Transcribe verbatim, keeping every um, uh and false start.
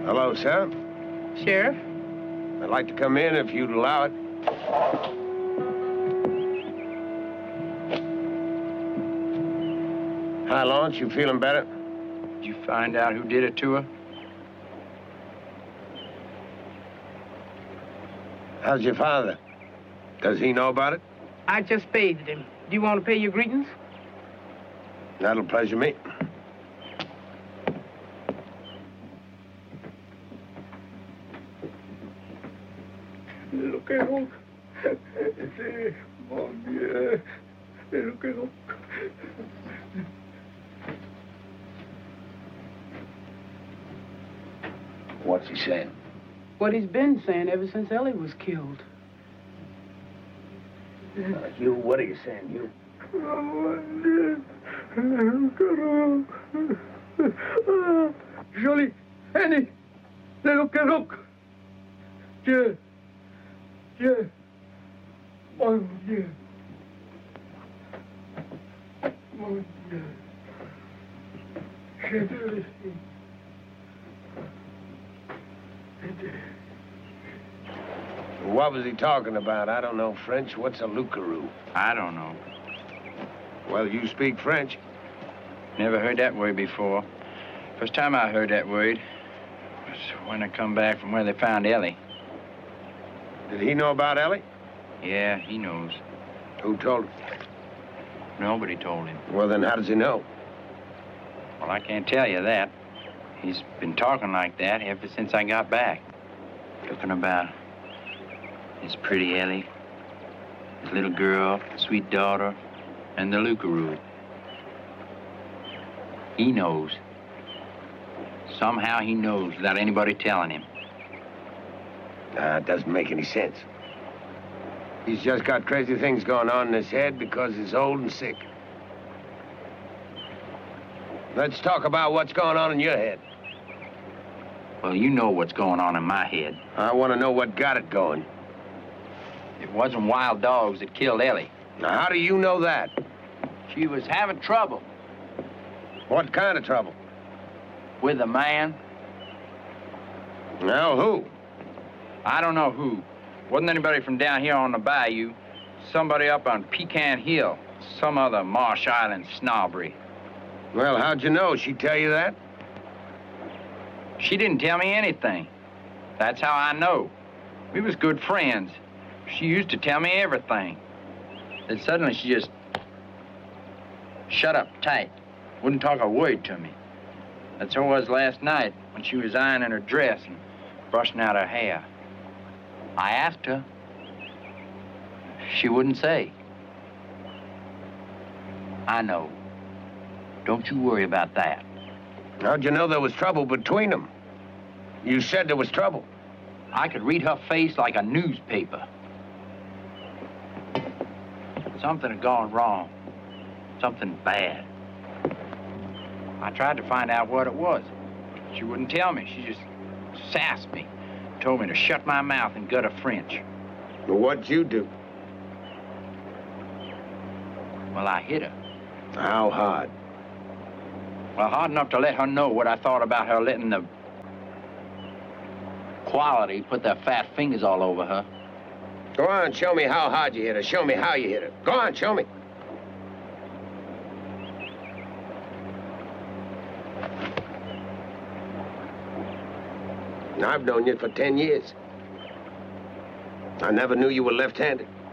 Hello, sir. Sheriff? I'd like to come in if you'd allow it. Hi, Lawrence. You feeling better? Did you find out who did it to her? How's your father? Does he know about it? I just bathed him. Do you want to pay your greetings? That'll pleasure me. Lo que no. Sí, mon Dieu. Lo que no. What's he saying? What he's been saying ever since Ellie was killed. Uh, Hugh, what are you saying, Hugh? Jolie, Annie, look, look. Dieu, Dieu, mon Dieu, mon Dieu. J'ai vu ici. What was he talking about? I don't know French. What's a loup-garou? I don't know. Well, you speak French. Never heard that word before. First time I heard that word was when I come back from where they found Ellie. Did he know about Ellie? Yeah, he knows. Who told him? Nobody told him. Well, then how does he know? Well, I can't tell you that. He's been talking like that ever since I got back. Talking about his pretty Ellie, his little girl, sweet daughter, and the loup-garou. He knows. Somehow he knows without anybody telling him. Nah, it doesn't make any sense. He's just got crazy things going on in his head because he's old and sick. Let's talk about what's going on in your head. Well, you know what's going on in my head. I want to know what got it going. It wasn't wild dogs that killed Ellie. Now, how do you know that? She was having trouble What kind of trouble? with a man. Now, who? I don't know who. Wasn't anybody from down here on the bayou. Somebody up on Pecan Hill. Some other Marsh Island snobbery. Well, how'd you know? She tell you that? She didn't tell me anything. That's how I know. We was good friends. She used to tell me everything. Then suddenly she just shut up tight. Wouldn't talk a word to me. That's how it was last night when she was ironing her dress and brushing out her hair. I asked her. She wouldn't say. I know. Don't you worry about that. How'd you know there was trouble between them? You said there was trouble. I could read her face like a newspaper. Something had gone wrong. Something bad. I tried to find out what it was. She wouldn't tell me. She just sassed me. Told me to shut my mouth and gut her French. Well, what'd you do? Well, I hit her. How hard? Well, hard enough to let her know what I thought about her letting the quality put their fat fingers all over her. Go on, show me how hard you hit her. Show me how you hit her. Go on, show me. I've known you for ten years. I never knew you were left-handed.